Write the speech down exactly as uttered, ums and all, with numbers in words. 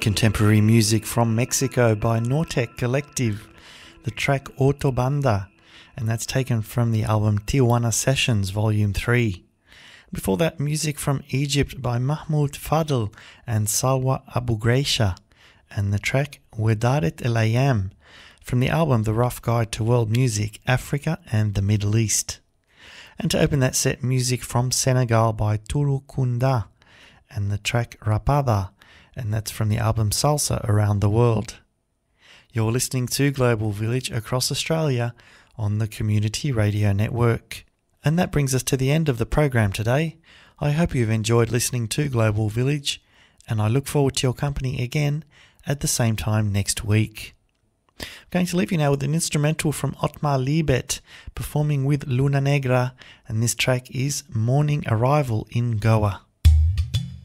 Contemporary music from Mexico by Nortec Collective, the track Autobanda, and that's taken from the album Tijuana Sessions Volume three. Before that, music from Egypt by Mahmoud Fadl and Salwa Abu Graisha, and the track Wedaret El Ayam from the album The Rough Guide to World Music, Africa and the Middle East. And to open that set, music from Senegal by Tourou Kunda and the track Rapada, and that's from the album Salsa Around the World. You're listening to Global Village across Australia on the Community Radio Network. And that brings us to the end of the program today. I hope you've enjoyed listening to Global Village, and I look forward to your company again at the same time next week. I'm going to leave you now with an instrumental from Otmar Liebet performing with Luna Negra, and this track is Morning Arrival in Goa.